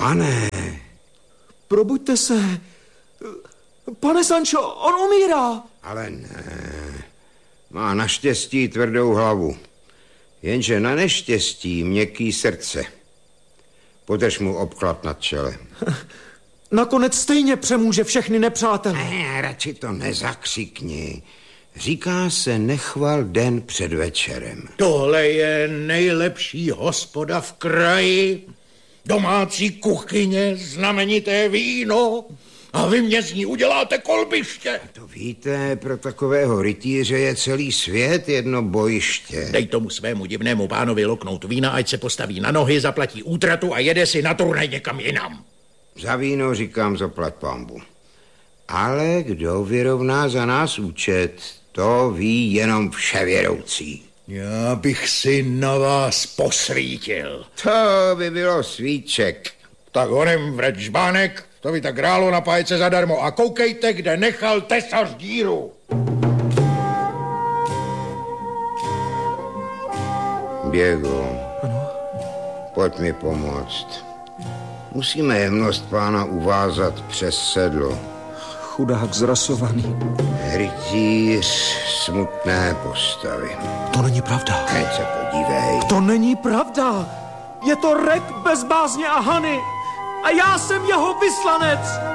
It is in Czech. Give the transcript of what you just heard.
Pane. Probuďte se. Pane Sancho, on umírá. Ale ne. Má naštěstí tvrdou hlavu. Jenže na neštěstí měkký srdce. Podrž mu obklad nad čelem. Nakonec stejně přemůže všechny nepřátele. Ne, radši to nezakřikni. Říká se nechval den před večerem. Tohle je nejlepší hospoda v kraji. Domácí kuchyně, znamenité víno. A vy mě z ní uděláte kolbiště. To víte, pro takového rytíře je celý svět jedno bojiště. Dej tomu svému divnému pánovi loknout vína, ať se postaví na nohy, zaplatí útratu a jede si na turnaj někam jinam. Za víno říkám zaplať pambu. Ale kdo vyrovná za nás účet, to ví jenom vševědoucí. Já bych si na vás posvítil. To by bylo svíček. Tak honem vrať žbánek, to by tak hrálo na pájce zadarmo. A koukejte, kde nechal tesař díru. Diego, pojď mi pomoct. Musíme jemnost pána uvázat přes sedlo. Chudák zrasovaný. Rytíř smutné postavy. To není pravda. Teď se podívej. To není pravda. Je to Rek bez bázně a Hany. A já jsem jeho vyslanec.